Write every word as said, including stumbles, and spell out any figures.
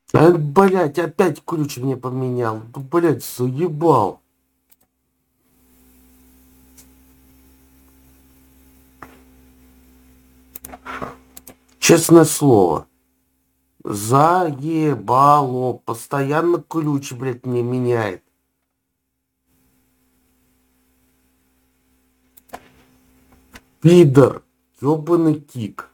А, блядь, опять ключ мне поменял. Ну, блядь, заебал. Честное слово. Заебало. Постоянно ключ, блядь, мне меняет. Пидор. Ёбаный кик.